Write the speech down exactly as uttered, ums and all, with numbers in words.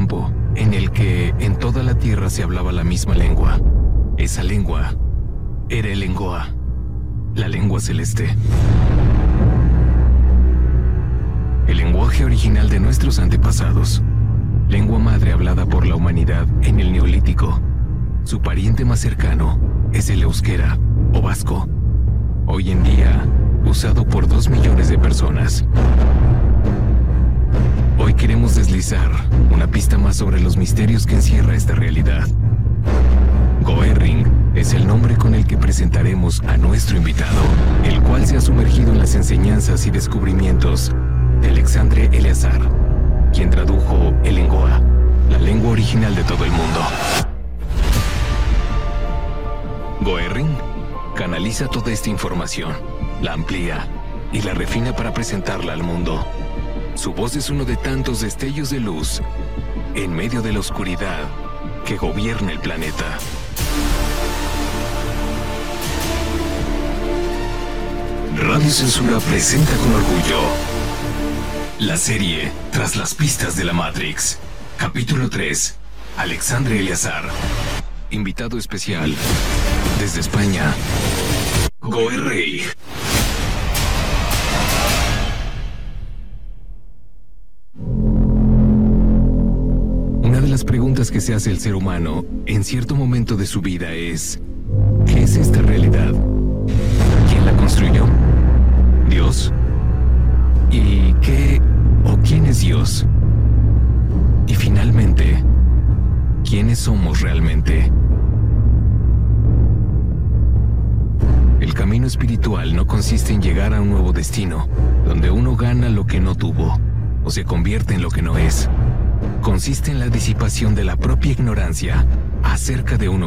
tiempo en el que en toda la tierra se hablaba la misma lengua. Esa lengua era el Lengoa, la lengua celeste. El lenguaje original de nuestros antepasados, lengua madre hablada por la humanidad en el Neolítico. Su pariente más cercano es el euskera o vasco, hoy en día usado por dos millones de personas. Hoy queremos deslizar una pista más sobre los misterios que encierra esta realidad. Goerring es el nombre con el que presentaremos a nuestro invitado, el cual se ha sumergido en las enseñanzas y descubrimientos de Alexandre Eleazar, quien tradujo el Lengoa, la lengua original de todo el mundo. Goerring canaliza toda esta información, la amplía y la refina para presentarla al mundo. Su voz es uno de tantos destellos de luz en medio de la oscuridad que gobierna el planeta. Radio Censura presenta con orgullo la serie Tras las pistas de la Matrix, capítulo tres, Alexandre Eleazar. Invitado especial desde España, Goerring. Una de las preguntas que se hace el ser humano en cierto momento de su vida es: ¿qué es esta realidad? ¿Quién la construyó? ¿Dios? ¿Y qué o quién es Dios? Y finalmente, ¿quiénes somos realmente? El camino espiritual no consiste en llegar a un nuevo destino, donde uno gana lo que no tuvo, o se convierte en lo que no es. Consiste en la disipación de la propia ignorancia acerca de uno